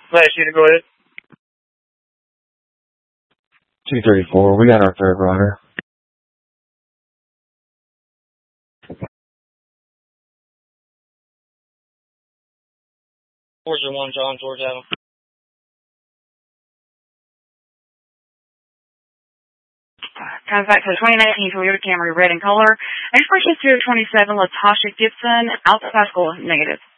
Flash you to go ahead. 234, we got our third rider. 401 John, George Avenue. Comes back to the 2019 Toyota Camry red in color. Expiration 2/27, Latasha Gibson, outside school, negative.